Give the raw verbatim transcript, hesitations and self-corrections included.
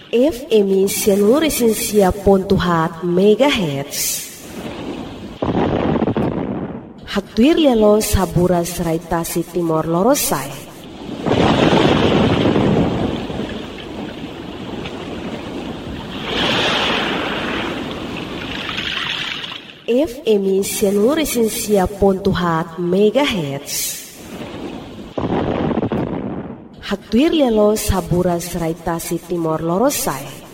F M seluruh resensia pontuhat megahertz. Haktuir lelo sabura seraitasi timor lorosai. F M seluruh resensia pontuhat megahertz. Haktuir lelo sabura seraitasi timor lorosai.